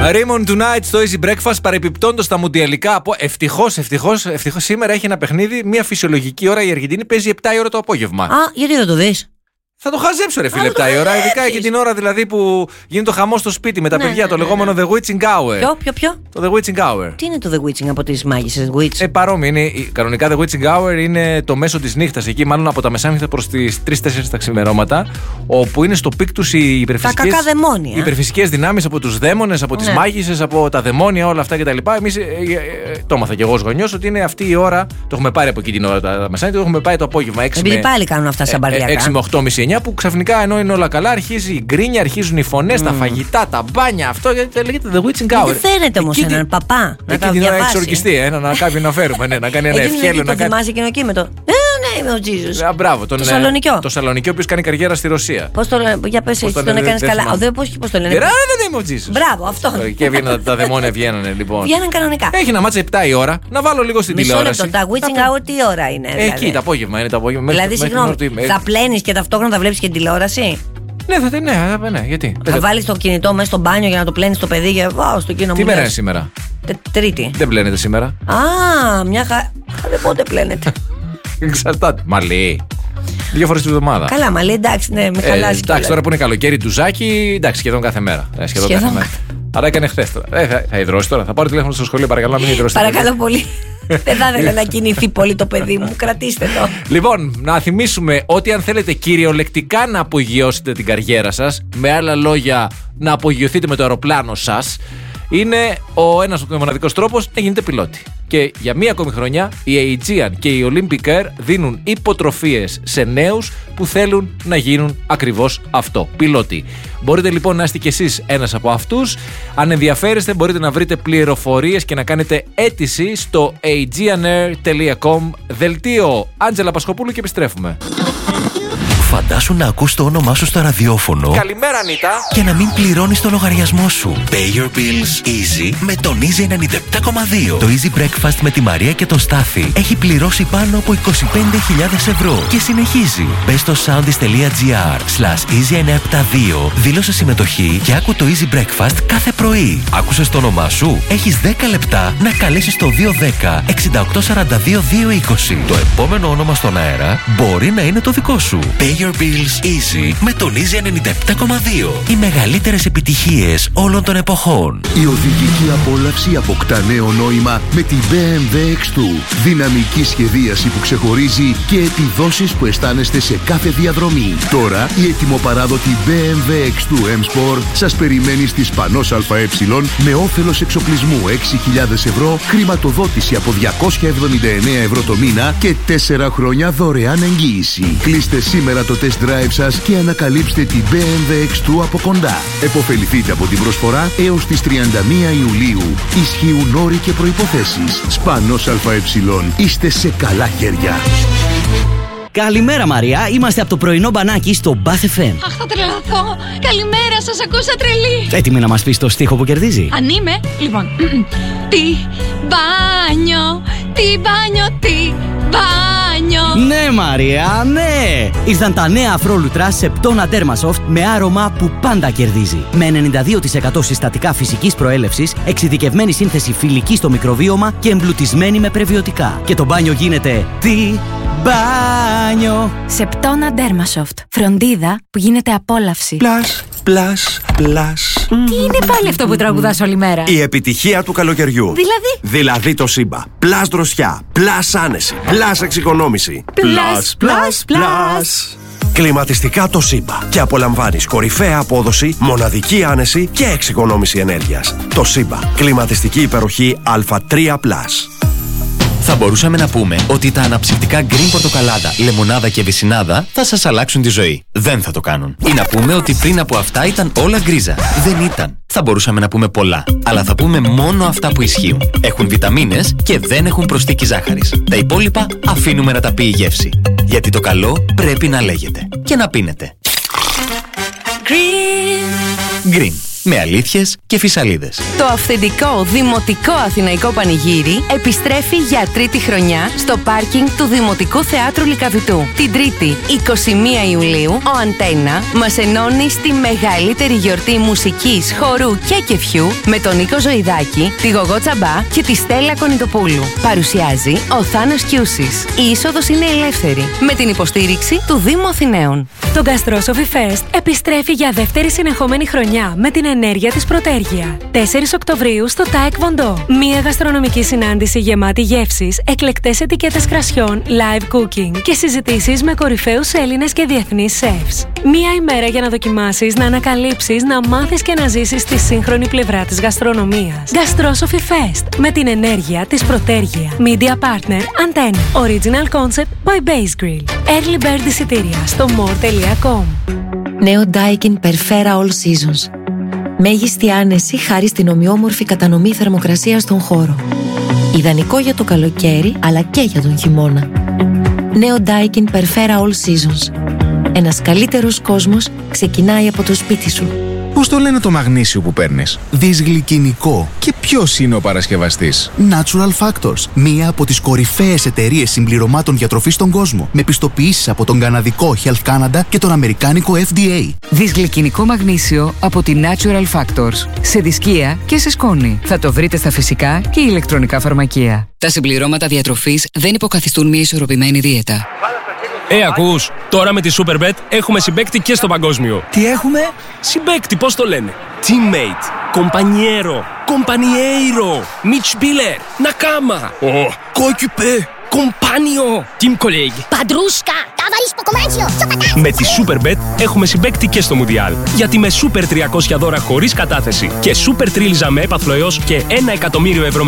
Raymond Tonight στο Easy Breakfast, παρεπιπτόντως τα μουντιαλικά. Ευτυχώς σήμερα έχει ένα παιχνίδι, μια φυσιολογική ώρα. Η Αργεντινή παίζει 7 η ώρα το απόγευμα. Α, γιατί δεν το δεις? Θα το χαζέψω, ρε φίλε, 7 η ώρα. Ειδικά και την ώρα δηλαδή που γίνεται το χαμό στο σπίτι με τα παιδιά, το λεγόμενο The Witching Hour. Ποιο? Το The Witching Hour. Τι είναι το The Witching από τις μάγισσες Witch? Παρόμοιο είναι. Κανονικά The Witching Hour είναι το μέσο της νύχτας, εκεί μάλλον από τα μεσάνυχτα προς τις 3-4 τα ξημερώματα, όπου είναι στο πικ τους οι υπερφυσικές. Τα κακά δαιμόνια. Οι υπερφυσικές δυνάμεις από τους δαίμονες, από τις μάγισσες, από τα δαιμόνια, όλα αυτά κτλ. Εμείς το έμαθα κι εγώ ως γονιός ότι είναι αυτή η ώρα. Το έχουμε πάρει από εκεί την ώρα τα μεσάνυχτα, το έχουμε πάει το απόγευμα 6 Επειδή πάλι κάνουν αυτά σαν μπαρδιακά. 6 με 8.30-9 που ξαφνικά ενώ είναι όλα καλά, αρχίζει η γκρίνια, αρχίζουν οι φωνές, τα φαγητά, τα μπάνια. Αυτό λέγεται The Witching Hour. Δεν φαίνεται όμως έναν παπά να τα διαβάσει. Εκεί έχει ορκιστεί, να κάποιον να φέρουμε, να κάνει ένα ευχέλιο. Το θυμάσαι εκείνο εκεί με το. Ναι, είμαι ο Τζίζους. Μπράβο, το Σαλονικιό. Το Σαλονικιό, ο οποίος κάνει καριέρα στη Ρωσία. Πώς το λένε, για πες, τον έκανες καλά. Πώς το λένε. Δεν είμαι ο Τζίζους. Μπράβο, αυτό. Και έβγαιναν τα δαιμόνια, βγαίνανε λοιπόν. Βγαίναν κανονικά. Έχει να μάτσει 7 η ώρα, να βάλω λίγο στην τηλεόραση. Μισό λεπτό, τα Witching Hour τι ώρα είναι? Εκεί το απόγευμα είναι το απόγευμα. Δηλαδή, συγγνώμη, θα πλένεις και ταυτόχρονα θα βλέπεις και την τηλεόραση? Ναι, γιατί. Θα βάλεις το κινητό μέσα στο μπάνιο για να το πλένεις το παιδί και στο κοινό μου. Τι μέρα είναι σήμερα? Τρίτη. Δεν πλένετε σήμερα? Α, μια δεν πότε πλένετε. Εξαρτάται. Μαλλί. 2 φορές την εβδομάδα. Καλά, μαλλί, εντάξει, ναι, μην χαλάσει. Εντάξει, τώρα που είναι καλοκαίρι, ντουζάκι, εντάξει, σχεδόν κάθε μέρα. Κάθε μέρα. Άρα έκανε χθες τώρα. Θα υδρώσει τώρα. Θα πάρω τηλέφωνο στο σχολείο, παρακαλώ να μην υδρώσει. Παρακαλώ πολύ. Δεν θα ήθελα να κινηθεί πολύ το παιδί μου. Κρατήστε το. Λοιπόν, να θυμίσουμε ότι αν θέλετε κυριολεκτικά να απογειώσετε την καριέρα σας, με άλλα λόγια, να απογειωθείτε με το αεροπλάνο σας, είναι ο ένας και μοναδικός τρόπος να γίνετε πιλότη. Και για μία ακόμη χρονιά η Aegean και η Olympic Air δίνουν υποτροφίες σε νέους που θέλουν να γίνουν ακριβώς αυτό, πιλότοι. Μπορείτε λοιπόν να είστε κι εσείς ένας από αυτούς. Αν ενδιαφέρεστε μπορείτε να βρείτε πληροφορίες και να κάνετε αίτηση στο aegeanair.com. Δελτίο Άντζελα Πασχοπούλου και επιστρέφουμε. Φαντάσου να ακούς το όνομά σου στο ραδιόφωνο. Καλημέρα, Νίτα. Και να μην πληρώνεις το λογαριασμό σου. Pay your bills easy με τον Easy 97,2. Το Easy Breakfast με τη Μαρία και τον Στάθη έχει πληρώσει πάνω από 25.000 ευρώ και συνεχίζει. Μπες στο soundis.gr/easy972, δήλωσε συμμετοχή και άκου το Easy Breakfast κάθε πρωί. Άκουσες το όνομά σου? Έχεις 10 λεπτά να καλέσεις το 210 6842 220. Το επόμενο όνομα στον αέρα μπορεί να είναι το δικό σου. Pay your bills easy με τον Easy 97,2. Οι μεγαλύτερες επιτυχίες όλων των εποχών. Η οδηγική απόλαυση αποκτά νέο νόημα με τη BMW X2. Δυναμική σχεδίαση που ξεχωρίζει και επιδόσεις που αισθάνεστε σε κάθε διαδρομή. Τώρα η ετοιμοπαράδοτη BMW X2 M Sport σας περιμένει στη Σπανός ΑΕ με όφελος εξοπλισμού 6.000 ευρώ, χρηματοδότηση από 279 ευρώ το μήνα και 4 χρόνια δωρεάν εγγύηση. Κλείστε σήμερα το test drive σας και ανακαλύψτε την BMW X2 από κοντά. Εποφεληθείτε από την προσφορά έως τις 31 Ιουλίου. Ισχύουν όροι και προϋποθέσεις. Σπανός ΑΕ. Είστε σε καλά χέρια. Καλημέρα Μαρία, είμαστε από το πρωινό μπανάκι στο Bath FM. Αχ, θα τρελαθώ. Καλημέρα, σας ακούσα τρελή. Έτοιμη να μας πεις το στίχο που κερδίζει? Αν είμαι, λοιπόν. Τι μπάνιο, τι μπάνιο, τι μπάνιο. Ναι Μαρία, ναι! Ήρθαν τα νέα αφρόλουτρα σε πτώνα Dermasoft με άρωμα που πάντα κερδίζει. Με 92% συστατικά φυσικής προέλευσης, εξειδικευμένη σύνθεση φιλική στο μικροβίωμα και εμπλουτισμένη με πρεβιωτικά. Και το μπάνιο γίνεται τι μπάνιο. Σε πτώνα Dermasoft. Φροντίδα που γίνεται απόλαυση. Πλάς, πλάς, πλάς. Τι είναι πάλι αυτό που τραγουδάς όλη μέρα? Η επιτυχία του καλοκαιριού. Δηλαδή το Σύμπα. Πλάς δροσιά, πλάς άνεση, πλάς εξοικονόμηση. Πλάς, πλάς, πλάς. Κλιματιστικά το Σύμπα. Και απολαμβάνεις κορυφαία απόδοση, μοναδική άνεση και εξοικονόμηση ενέργειας. Το Σύμπα. Κλιματιστική υπεροχή Α3+. Θα μπορούσαμε να πούμε ότι τα αναψυκτικά Green πορτοκαλάδα, λεμονάδα και βυσσινάδα θα σας αλλάξουν τη ζωή. Δεν θα το κάνουν. Ή να πούμε ότι πριν από αυτά ήταν όλα γκρίζα. Δεν ήταν. Θα μπορούσαμε να πούμε πολλά. Αλλά θα πούμε μόνο αυτά που ισχύουν. Έχουν βιταμίνες και δεν έχουν προσθήκη ζάχαρης. Τα υπόλοιπα αφήνουμε να τα πει η γεύση. Γιατί το καλό πρέπει να λέγεται. Και να πίνετε. Green. Green. με αλήθειες και φυσαλίδες. Το αυθεντικό δημοτικό αθηναϊκό πανηγύρι επιστρέφει για τρίτη χρονιά στο πάρκινγκ του Δημοτικού Θεάτρου Λυκαβητού. Την Τρίτη, 21 Ιουλίου, ο Αντένα μας ενώνει στη μεγαλύτερη γιορτή μουσικής, χορού και κεφιού με τον Νίκο Ζωηδάκη, τη Γογό Τσαμπά και τη Στέλλα Κονιτοπούλου. Παρουσιάζει ο Θάνος Κιούσης. Η είσοδος είναι ελεύθερη με την υποστήριξη του Δήμου Αθηναίων. Το Gastrosophy Fest επιστρέφει για δεύτερη συνεχόμενη χρονιά με την ενέργεια της Πρωτέργεια. 4 Οκτωβρίου στο ΤΑΕΚ Βοντό. Μία γαστρονομική συνάντηση γεμάτη γεύσεις, εκλεκτές ετικέτες κρασιών, live cooking και συζητήσεις με κορυφαίους Έλληνες και διεθνείς chefs. Μία ημέρα για να δοκιμάσεις, να ανακαλύψεις, να μάθεις και να ζήσεις τη σύγχρονη πλευρά της γαστρονομίας. Gastrosophy Fest με την ενέργεια της Πρωτέργεια. Media Partner Antenna. Original Concept by Base Grill. Early Bird εισιτήρια στο more.com. Νέο Daikin Perfera All Seasons. Μέγιστη άνεση χάρη στην ομοιόμορφη κατανομή θερμοκρασίας στον χώρο. Ιδανικό για το καλοκαίρι αλλά και για τον χειμώνα. Νέο Daikin Perfera All Seasons. Ένας καλύτερος κόσμος ξεκινάει από το σπίτι σου. Πώς το λένε το μαγνήσιο που παίρνεις? Δυσγλυκινικό. Και ποιος είναι ο παρασκευαστής? Natural Factors. Μία από τις κορυφαίες εταιρείες συμπληρωμάτων διατροφής στον κόσμο. Με πιστοποιήσεις από τον καναδικό Health Canada και τον αμερικάνικο FDA. Δυσγλυκινικό μαγνήσιο από τη Natural Factors. Σε δισκία και σε σκόνη. Θα το βρείτε στα φυσικά και ηλεκτρονικά φαρμακεία. Τα συμπληρώματα διατροφής δεν υποκαθιστούν μια ισορροπημένη δίαιτα. Ακούς, τώρα με τη Superbet έχουμε συμπαίκτη και στο παγκόσμιο. Τι έχουμε? Συμπαίκτη, πώς το λένε? Teammate, compañero, compañeiro, Mitspieler, Nakama, coéquipier, compagno, team colleague. Παντρούσκα, ταβαρίσκο κομμάτσιο. Με τη Superbet έχουμε συμπαίκτη και στο Μουντιάλ. Γιατί με Super 300 δώρα χωρίς κατάθεση και Super Τρίλιζα με έπαθλο έως και 1 εκατομμύριο ευρώ